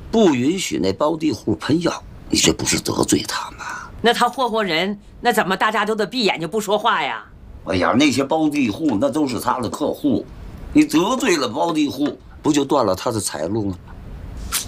不允许那包地户喷药，你这不是得罪他吗？ 那他霍霍人，那怎么大家都得闭眼睛不说话呀？ 哎呀，那些包地户那都是他的客户，你得罪了包地户，不就断了他的财路吗？